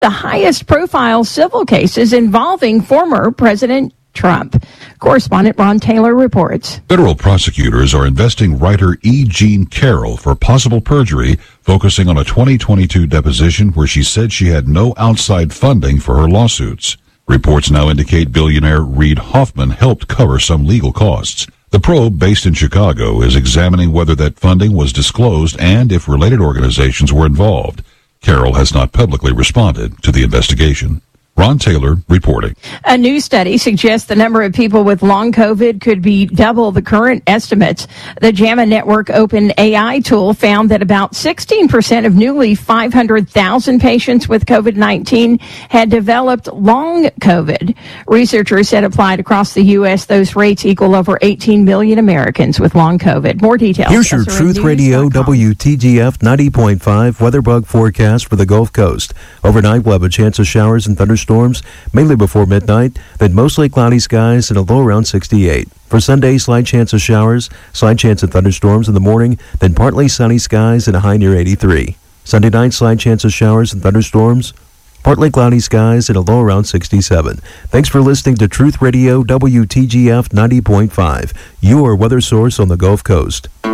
the highest profile civil cases involving former President Trump. Correspondent Ron Taylor reports. Federal prosecutors are investing writer E. Jean Carroll for possible perjury, focusing on a 2022 deposition where she said she had no outside funding for her lawsuits. Reports now indicate billionaire Reid Hoffman helped cover some legal costs. The probe, based in Chicago, is examining whether that funding was disclosed and if related organizations were involved. Carroll has not publicly responded to the investigation. Ron Taylor reporting. A new study suggests the number of people with long COVID could be double the current estimates. The JAMA Network Open AI tool found that about 16% of newly 500,000 patients with COVID-19 had developed long COVID. Researchers said applied across the U.S., those rates equal over 18 million Americans with long COVID. More details. Here's your Truth Radio WTGF 90.5 weather bug forecast for the Gulf Coast. Overnight, we'll have a chance of showers and thunderstorms, mainly before midnight, then mostly cloudy skies and a low around 68. For Sunday, slight chance of showers, slight chance of thunderstorms in the morning, then partly sunny skies and a high near 83. Sunday night, slight chance of showers and thunderstorms, partly cloudy skies and a low around 67. Thanks for listening to Truth Radio WTGF 90.5, your weather source on the Gulf Coast.